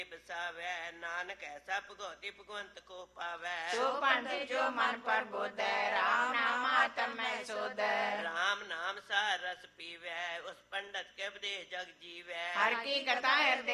ਬਸਾਵੈ ਨਾਨਕ ਐਸਾ ਭਗਉਤੀ ਭਗਵੰਤ ਕੋ ਪਾਵੈ ਸੋ ਪੰਡਿਤ ਜੋ ਮਨ ਪਰ ਬੋਧੈ ਰਾਮ ਨਾਮ ਆਤਮ ਮੈਂ ਸੋਧੈ ਰਾਮ ਨਾਮ ਸਾਰ ਰਸ ਪੀਵੈ ਉਸ ਪੰਡਤ ਕੇ ਬਦੇ ਜਗ ਜੀਵੈ ਹਰ ਕੀ ਕਥਾ ਹਿਰਦੇ